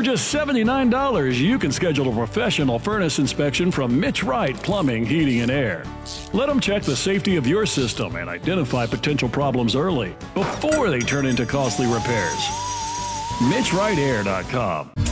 For just $79, you can schedule a professional furnace inspection from Mitch Wright Plumbing, Heating, and Air. Let them check the safety of your system and identify potential problems early before they turn into costly repairs. MitchWrightAir.com.